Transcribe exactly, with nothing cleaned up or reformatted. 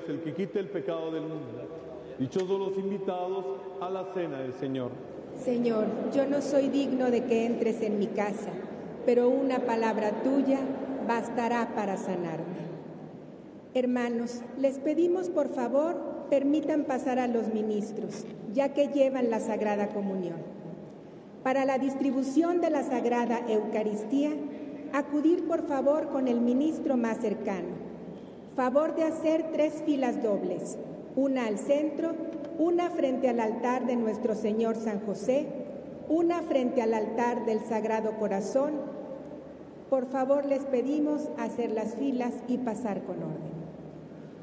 es el que quita el pecado del mundo. Dichosos los invitados a la cena del Señor. Señor, yo no soy digno de que entres en mi casa, pero una palabra tuya bastará para sanarme. Hermanos, les pedimos por favor, permitan pasar a los ministros, ya que llevan la Sagrada Comunión. Para la distribución de la Sagrada Eucaristía, acudir por favor con el ministro más cercano. Favor de hacer tres filas dobles, una al centro, una frente al altar de nuestro Señor San José, una frente al altar del Sagrado Corazón. Por favor, les pedimos hacer las filas y pasar con orden.